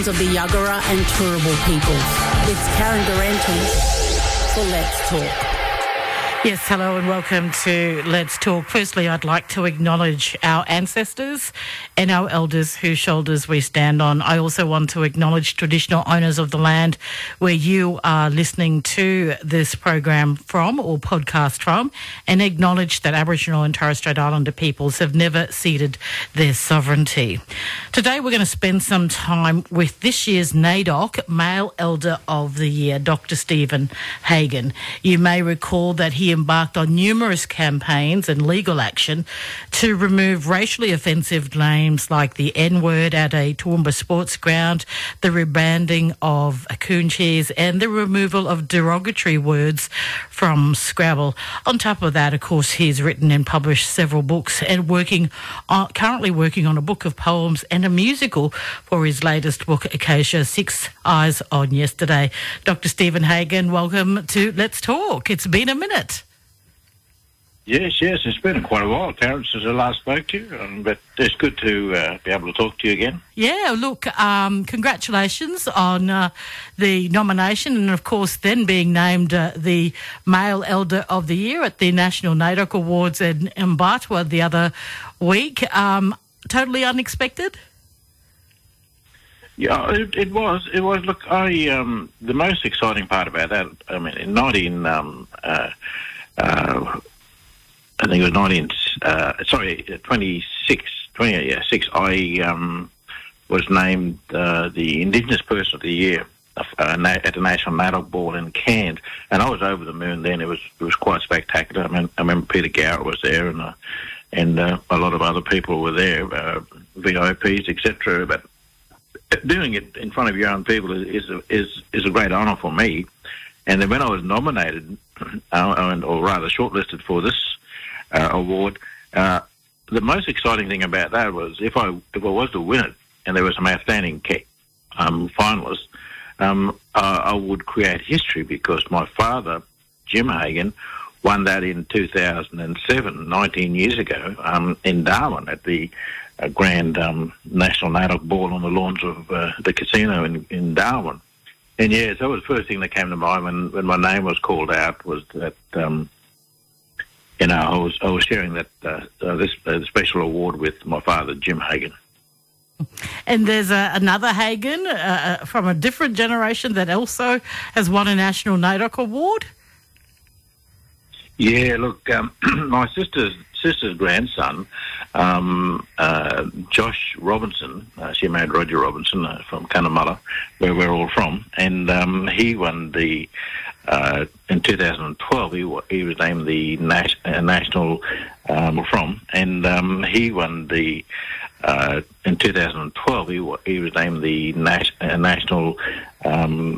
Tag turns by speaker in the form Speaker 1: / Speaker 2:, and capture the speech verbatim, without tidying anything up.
Speaker 1: sounds of the Yuggera and Turrbal peoples. It's Karen Durante for Let's Talk.
Speaker 2: Yes, hello and welcome to Let's Talk. Firstly, I'd like to acknowledge our ancestors and our elders whose shoulders we stand on. I also want to acknowledge traditional owners of the land where you are listening to this program from or podcast from, and acknowledge that Aboriginal and Torres Strait Islander peoples have never ceded their sovereignty. Today we're going to spend some time with this year's NAIDOC Male Elder of the Year, Doctor Stephen Hagan. You may recall that he embarked on numerous campaigns and legal action to remove racially offensive names like the N-word at a Toowoomba sports ground, the rebranding of Cooncheese, and the removal of derogatory words from Scrabble. On top of that, of course, he's written and published several books and working on, currently working on a book of poems and a musical for his latest book, Acacia, Six Eyes on Yesterday. Doctor Stephen Hagan, welcome to Let's Talk. It's been a minute.
Speaker 3: Yes, yes, it's been quite a while, Karen, since I last spoke to you, um, but it's good to uh, be able to talk to you again.
Speaker 2: Yeah, look, um, congratulations on uh, the nomination and, of course, then being named uh, the Male Elder of the Year at the National NAIDOC Awards in Mbatwa the other week. Um, totally unexpected?
Speaker 3: Yeah, it, it was. It was. Look, I um, the most exciting part about that, I mean, in nineteen... Um, uh, uh, I think it was nineteen. Uh, sorry, twenty-six. Twenty. Yeah, six. I um, was named uh, the Indigenous Person of the Year uh, at the National NAIDOC Ball in Cairns, and I was over the moon then. It was it was quite spectacular. I mean, I remember Peter Garrett was there, and uh, and uh, a lot of other people were there, uh, V I Ps, et cetera. But doing it in front of your own people is is a, is, is a great honour for me. And then when I was nominated, uh, or rather shortlisted for this Uh, award. Uh, the most exciting thing about that was if I if I was to win it, and there were some outstanding um, finalists, um, uh, I would create history because my father, Jim Hagan, won that in two thousand seven, nineteen years ago, um, in Darwin at the uh, Grand um, National NAIDOC Ball on the lawns of uh, the casino in, in Darwin. And yeah, so that was the first thing that came to mind when, when my name was called out was that. Um, You know, I was I was sharing that uh, uh, this uh, special award with my father, Jim Hagan.
Speaker 2: And there's uh, another Hagan uh, from a different generation that also has won a National NAIDOC Award.
Speaker 3: Yeah, look, um, my sister's sister's grandson, um, uh, Josh Robinson. Uh, she married Roger Robinson uh, from Cunnamulla, where we're all from, and um, he won the. Uh, in two thousand twelve, he, he was named the nas- uh, national um, from, and um, he won the. Uh, in two thousand twelve, he, he was named the nas- uh, national um,